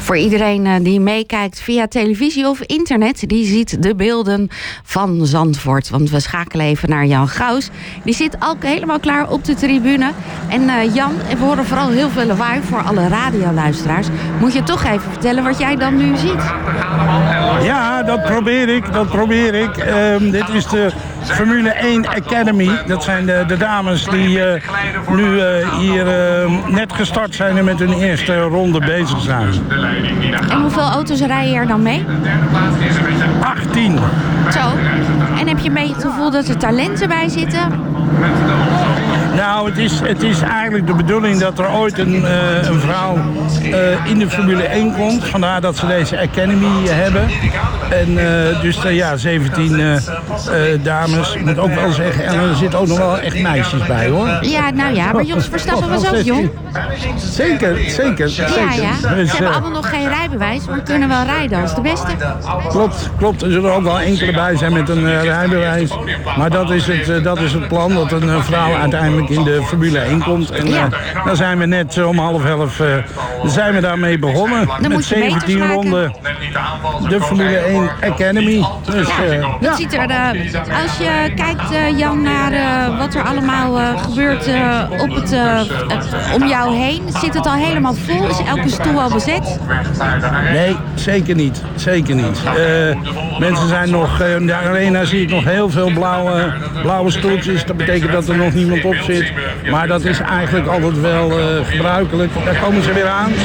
Voor iedereen die meekijkt via televisie of internet, die ziet de beelden van Zandvoort. Want we schakelen even naar Jan Gauws. Die zit al helemaal klaar op de tribune. En Jan, we horen vooral heel veel lawaai voor alle radioluisteraars. Moet je toch even vertellen wat jij dan nu ziet? Ja, dat probeer ik. Dit is de Formule 1 Academy. Dat zijn de dames die nu hier net gestart zijn en met hun eerste ronde bezig zijn. En hoeveel auto's rijden er dan mee? 18. Zo. En heb je mee het gevoel dat er talenten bij zitten? Nou, het is eigenlijk de bedoeling dat er ooit een vrouw in de Formule 1 komt. Vandaar dat ze deze Academy hebben. En dus 17 dames. Ik moet ook wel zeggen, en er zitten ook nog wel echt meisjes bij, hoor. Ja, nou ja, maar Jos Verstappen was ook jong. Zeker. Ja. Dus, ze hebben allemaal nog geen rijbewijs, maar kunnen wel rijden als de beste. Klopt. Er zullen ook wel enkele bij zijn met een rijbewijs. Maar dat is het plan, dat een vrouw uiteindelijk in de Formule 1 komt. En dan zijn we net om 10:30 zijn we daarmee begonnen. Dan met 17 ronden de Formule 1 Academy. Dus, Dat ziet er, als je kijkt, Jan, naar wat er allemaal gebeurt om jou heen, zit het al helemaal vol? Is elke stoel al bezet? Nee, zeker niet. Mensen zijn nog, in de arena zie ik nog heel veel blauwe stoeltjes. Dat betekent dat er nog niemand op zit. Maar dat is eigenlijk altijd wel gebruikelijk. Daar komen ze weer aan.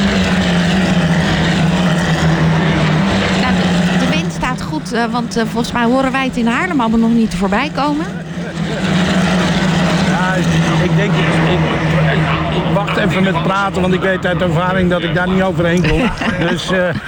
Nou, de wind staat goed, want volgens mij horen wij het in Haarlem allemaal nog niet voorbij komen. Ja, ik denk, ik wacht even met praten, want ik weet uit ervaring dat ik daar niet overheen kom. Dus,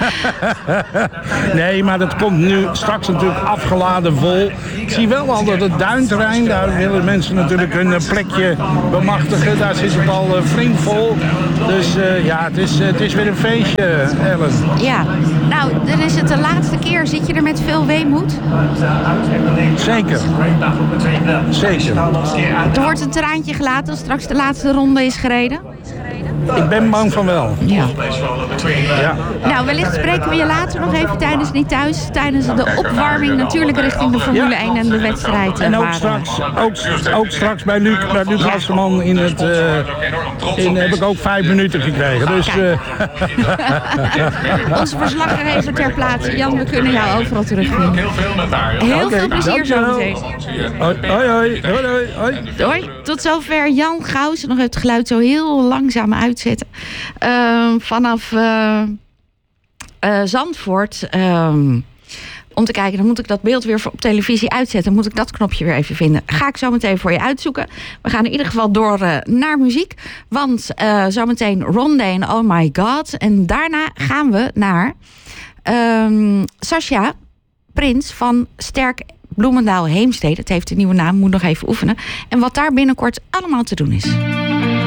nee, maar dat komt nu straks natuurlijk afgeladen vol. Ik zie wel al dat het duinterrein, daar willen mensen natuurlijk hun plekje bemachtigen. Daar zit het al flink vol. Dus het is weer een feestje, Ellen. Ja, nou, dan is het de laatste keer. Zit je er met veel weemoed? Zeker. Er wordt een traantje gelaten als straks de laatste ronde is gereden? Ik ben bang van wel. Ja. Ja. Nou, wellicht spreken we je later nog even tijdens Niet Thuis. Tijdens de opwarming natuurlijk richting de Formule 1 en de wedstrijd. En ook straks bij Luc Hasselman heb ik ook 5 minuten gekregen. Dus, onze verslaggever ter plaatse. Jan, we kunnen jou overal terugvinden. Heel veel plezier zometeen. Hoi. Tot zover Jan Gauws. Nog het geluid zo heel langzaam uitzetten. Vanaf Zandvoort. Om te kijken, dan moet ik dat beeld weer op televisie uitzetten. Moet ik dat knopje weer even vinden. Ga ik zo meteen voor je uitzoeken. We gaan in ieder geval door naar muziek. Want zometeen Rondé en Oh My God. En daarna gaan we naar Sascha Prins van Sterk Bloemendaal Heemstede. Het heeft een nieuwe naam, moet nog even oefenen. En wat daar binnenkort allemaal te doen is.